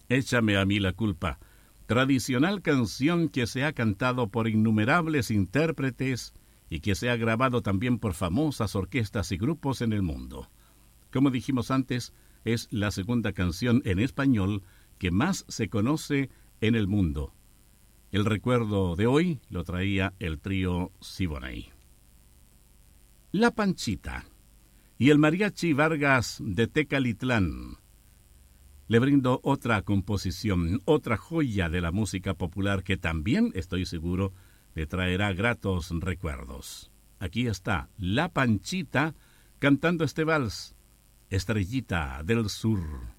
Échame a mí la culpa, tradicional canción que se ha cantado por innumerables intérpretes y que se ha grabado también por famosas orquestas y grupos en el mundo. Como dijimos antes, es la segunda canción en español que más se conoce en el mundo. El recuerdo de hoy lo traía el trío Siboney. La Panchita y el Mariachi Vargas de Tecalitlán. Le brindo otra composición, otra joya de la música popular que también, estoy seguro, le traerá gratos recuerdos. Aquí está La Panchita cantando este vals, Estrellita del Sur.